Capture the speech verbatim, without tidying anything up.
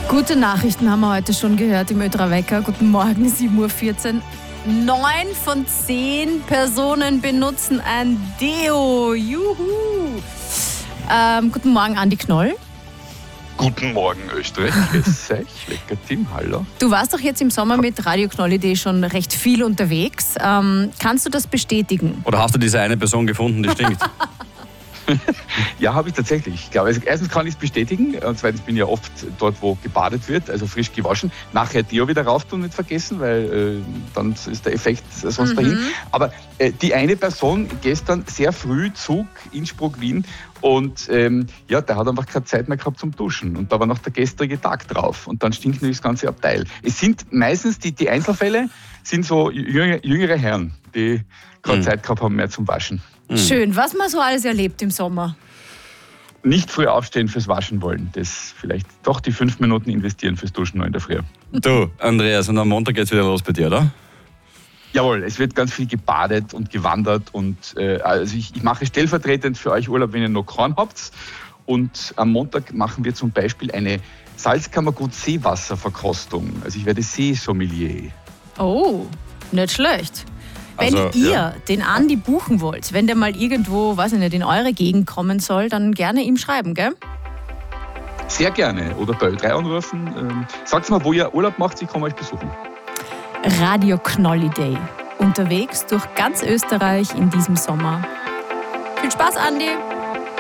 Gute Nachrichten haben wir heute schon gehört im Ö-drei Wecker. Guten Morgen, sieben Uhr vierzehn. Neun von zehn Personen benutzen ein Deo. Juhu! Ähm, guten Morgen, Andi Knoll. Guten Morgen, Österreich. Grüß euch. Lecker Team, hallo. Du warst doch jetzt im Sommer mit Radio Knoll-Idee schon recht viel unterwegs. Ähm, kannst du das bestätigen? Oder hast du diese eine Person gefunden, die stinkt? Ja, habe ich tatsächlich. Ich glaube, also erstens kann ich es bestätigen und zweitens bin ich ja oft dort, wo gebadet wird, also frisch gewaschen. Nachher Deo wieder rauf tun, nicht vergessen, weil äh, dann ist der Effekt sonst mhm. dahin. Aber äh, die eine Person gestern sehr früh Zug Innsbruck-Wien und ähm, ja, der hat einfach keine Zeit mehr gehabt zum Duschen und da war noch der gestrige Tag drauf und dann stinkt natürlich das ganze Abteil. Es sind meistens die, die Einzelfälle, sind so jüngere, jüngere Herren, die keine mhm. Zeit gehabt haben mehr zum Waschen. Schön, was man so alles erlebt im Sommer. Nicht früh aufstehen fürs Waschen wollen, das vielleicht doch die fünf Minuten investieren fürs Duschen noch in der Früh. Du, Andreas, und am Montag geht's wieder los bei dir, oder? Jawohl, es wird ganz viel gebadet und gewandert und äh, also ich, ich mache stellvertretend für euch Urlaub, wenn ihr noch keinen habt. Und am Montag machen wir zum Beispiel eine Salzkammergut-Seewasserverkostung. Also ich werde Seesommelier. Oh, nicht schlecht. Wenn Also, ihr ja. den Andi buchen wollt, wenn der mal irgendwo, weiß ich nicht, in eure Gegend kommen soll, dann gerne ihm schreiben, gell? Sehr gerne. Oder bei Ö drei anrufen. Ähm, sagt mal, wo ihr Urlaub macht, ich komme euch besuchen. Radio Knoll-Idee. Unterwegs durch ganz Österreich in diesem Sommer. Viel Spaß, Andi!